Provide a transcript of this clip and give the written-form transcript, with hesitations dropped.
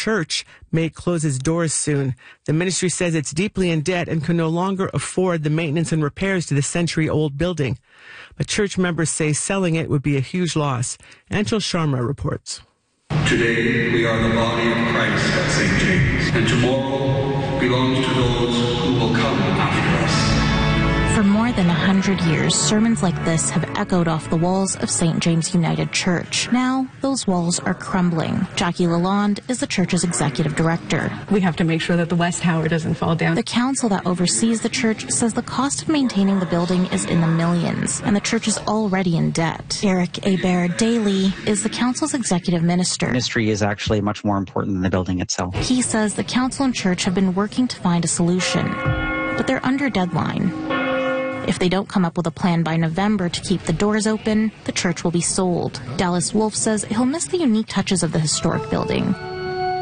church may close its doors soon. The ministry says it's deeply in debt and can no longer afford the maintenance and repairs to the century-old building. But church members say selling it would be a huge loss. Anshul Sharma reports. Today, we are the body of Christ at St. James, and tomorrow belongs to those who will come after us. For more than 100 years, sermons like this have echoed off the walls of St. James United Church. Now, those walls are crumbling. Jackie Lalonde is the church's executive director. We have to make sure that the West Tower doesn't fall down. The council that oversees the church says the cost of maintaining the building is in the millions, and the church is already in debt. Eric Hebert-Daly is the council's executive minister. Ministry is actually much more important than the building itself. He says the council and church have been working to find a solution, but they're under deadline. If they don't come up with a plan by November to keep the doors open, the church will be sold. Dallas Wolf says he'll miss the unique touches of the historic building.